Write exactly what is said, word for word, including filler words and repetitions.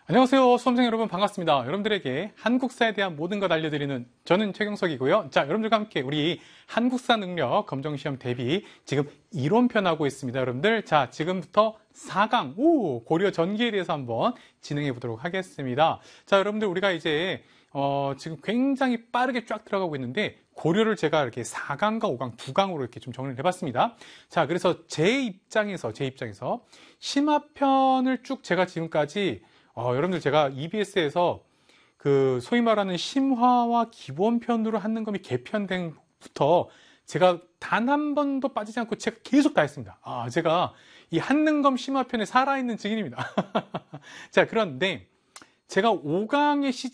안녕하세요. 수험생 여러분 반갑습니다. 여러분들에게 한국사에 대한 모든 것 알려드리는 저는 최경석이고요. 자, 여러분들과 함께 우리 한국사 능력 검정시험 대비 지금 이론편 하고 있습니다. 여러분들, 자, 지금부터 사 강, 오, 고려 전기에 대해서 한번 진행해 보도록 하겠습니다. 자, 여러분들, 우리가 이제 어, 지금 굉장히 빠르게 쫙 들어가고 있는데 고려를 제가 이렇게 사 강과 오 강 두 강으로 이렇게 좀 정리를 해봤습니다. 자, 그래서 제 입장에서 제 입장에서 심화편을 쭉 제가 지금까지 어, 여러분들 제가 이비에스에서 그 소위 말하는 심화와 기본편으로 한능검이 개편된 부터 제가 단 한 번도 빠지지 않고 제가 계속 다 했습니다. 아, 제가 이 한능검 심화편에 살아있는 증인입니다. 자, 그런데 제가 오 강의